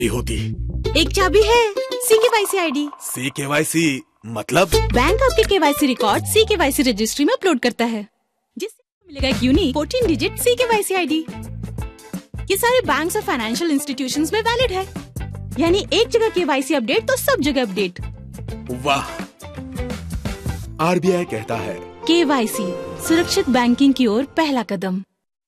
होती। एक चाबी है CKYC ID। CKYC मतलब बैंक आपके KYC रिकॉर्ड CKYC रजिस्ट्री में अपलोड करता है, जिससे मिलेगा एक यूनिक 14 डिजिट CKYC ID। ये सारे बैंक्स और फाइनेंशियल इंस्टीट्यूशंस में वैलिड है, यानी एक जगह KYC अपडेट तो सब जगह अपडेट। वाह! RBI कहता है KYC सुरक्षित बैंकिंग की ओर पहला कदम।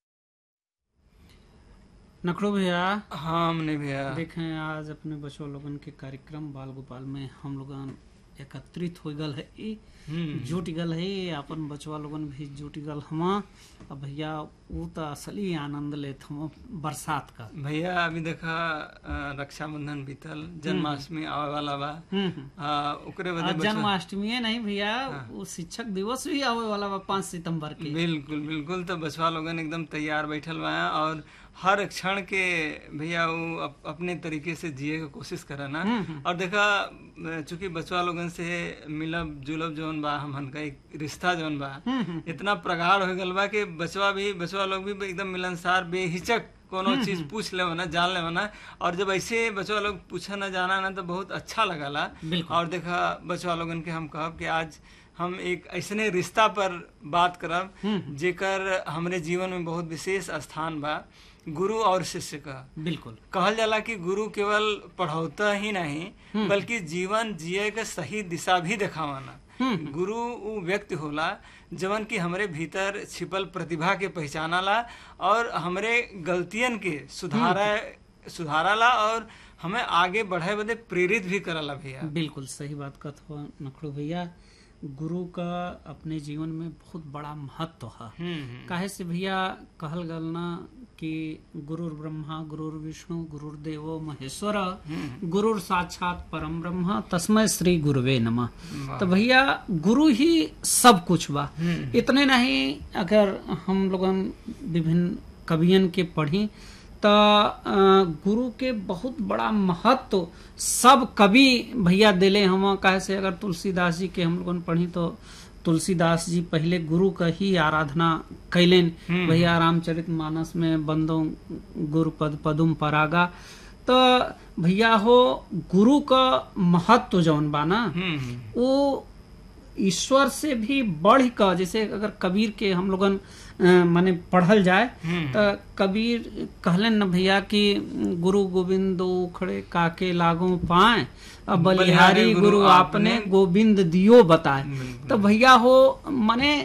नखड़ो भैया। हाँ हमने भैया देखें आज अपने बच्चों लोगन के कार्यक्रम बाल गोपाल में हम लोगन एकत्रित हो गल है, जुट गल है, अपन बचवा लोगन भी जुट गल हमा। अब भैया वो तो असली आनंद लेत हम बरसात का। भैया अभी देखा रक्षाबंधन बीतल, जन्माष्टमी आवे वाला बा। ओकरे बदे जन्माष्टमी नहीं भैया, वो शिक्षक दिवस भी आवे वाला बा 5 सितंबर के। बिल्कुल बिल्कुल, तो बचवा लोगन एकदम तैयार बैठल बा और हर क्षण के भैया वो अपने तरीके से जिए के कोशिश करे ना। और देखा चूंकि बचवा लोगन से मिलब जुलब जौन बा हमन का एक रिश्ता जौन बा इतना प्रगाढ़ हो गल बा कि बचवा लोग भी एकदम मिलनसार बेहिचक कोनो चीज पूछ ले ना, जान ले ना। और जब ऐसे बचवा लोग पूछा ना जाना ना तो बहुत अच्छा लगला। और देखा बचवा लोगन के हम कहब कि आज हम एक ऐसने रिश्ता पर बात करब जेकर हमरे जीवन में बहुत विशेष स्थान बा, गुरु और शिष्य का। बिल्कुल कहल जाला कि गुरु केवल पढ़ौता ही नहीं बल्कि जीवन जिए के सही दिशा भी दिखावाना। गुरु वो व्यक्ति होला जवन की हमरे भीतर छिपल प्रतिभा के पहचानाला और हमरे गलतियन के सुधाराला और हमें आगे बढ़े बदे प्रेरित भी करला भैया। बिल्कुल सही बात कहत हो नखड़ो भैया। गुरु का अपने जीवन में बहुत बड़ा महत्व है। काहे से भैया कहल गल ना कि गुरुर ब्रह्मा गुरुर विष्णु गुरुर्देवो महेश्वर गुरुर साक्षात परम ब्रह्म तस्मै श्री गुरुवे नमः। तो भैया गुरु ही सब कुछ बा। इतने नहीं, अगर हम लोगन विभिन्न कवियन के पढ़ी तो गुरु के बहुत बड़ा महत्व सब कवि भैया दिले हम। कहे से अगर तुलसीदास जी के हम लोगन पढ़ी तो तुलसीदास जी पहले गुरु का ही आराधना कैलेन। भैया रामचरित मानस में बंदो गुरु पद पदुम परागा। तो भैया हो गुरु का महत्व जौन बा ना वो ईश्वर से भी बढ़ कर, जैसे अगर कबीर के हम लोगन माने पढ़ल जाए तो कबीर कहलन न भैया कि गुरु गोविंद उखड़े काके लागो पाए, अब बलिहारी गुरु आपने गोविंद दियो बताए। तो भैया हो माने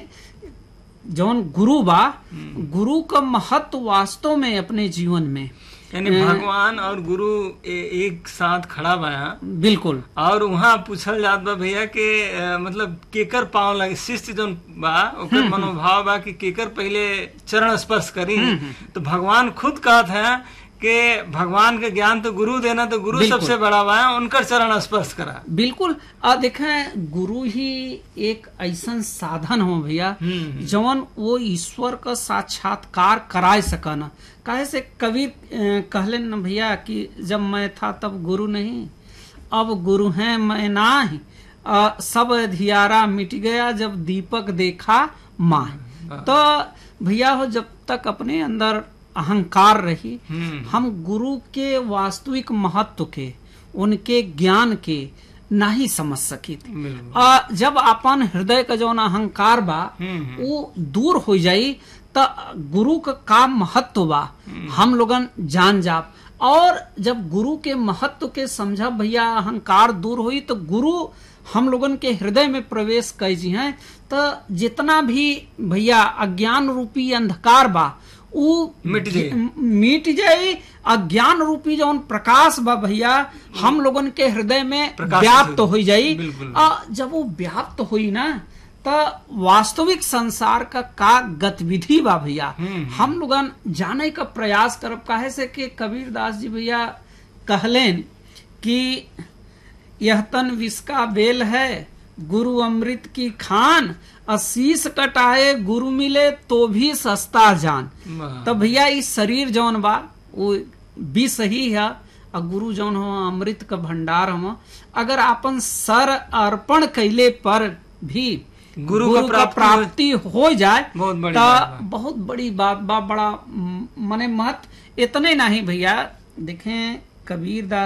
जौन गुरु बा, गुरु का महत्व वास्तव में अपने जीवन में यानी भगवान और गुरु एक साथ खड़ा बा। बिल्कुल। और वहाँ पूछल जात बा भैया के मतलब केकर पाँव लगे, शिष्य जो बा ओकर मनोभाव बा कि केकर पहले चरण स्पर्श करी। तो भगवान खुद कहत है कि भगवान के ज्ञान तो गुरु देना, तो गुरु सबसे बड़ा बा, उनकर चरण स्पर्श करा। बिल्कुल। देखें गुरु ही एक ऐसा साधन हो भैया जवन वो ईश्वर का साक्षात्कार कराए सकना। काहे से कबीर कहले न भैया कि जब मैं था तब गुरु नहीं, अब गुरु हैं मैं नाही, सब अधियारा मिट गया जब दीपक देखा माँ। तो भैया हो जब तक अपने अंदर अहंकार रही हम गुरु के वास्तविक महत्व के, उनके ज्ञान के नहीं समझ सकी थी। जब अपन हृदय का जो अहंकार बा वो दूर हो जाई तो गुरु का महत्व बा हम लोगन जान जाब। और जब गुरु के महत्व के समझा भैया अहंकार दूर हुई तो गुरु हम लोगन के हृदय में प्रवेश कैजी हैं। तो जितना भी भैया अज्ञान रूपी अंधकार बा वो मिट जाए। अज्ञान रूपी जौन प्रकाश बा भैया हम लोगन के हृदय में व्याप्त हो जाई। जब वो व्याप्त हुई ना तो वास्तविक संसार का गतिविधि बा भैया हम लोगन जाने का प्रयास करब। काहे से कि कबीर दास जी भैया कहलेन कि यह तन विष का बेल है गुरु अमृत की खान, शीश कटाए गुरु मिले तो भी सस्ता जान। तो भैया इस शरीर जौन बा वो विष ही है और गुरु जौन हो अमृत का भंडार हम। अगर अपन सर अर्पण कैले पर भी गुरु का प्राप्ति हो जाए तो बहुत बड़ी बात बा, बड़ा मने महत्व। इतने नहीं भैया देखें कबीर दास